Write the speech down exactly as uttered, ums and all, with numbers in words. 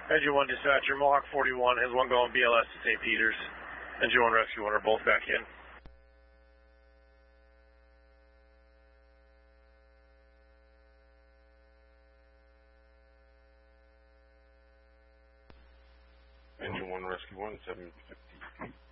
Engine one dispatcher, Mohawk forty-one has one going B L S to Saint Peters. Engine one rescue one are both back in. Engine one rescue one, seven fifty.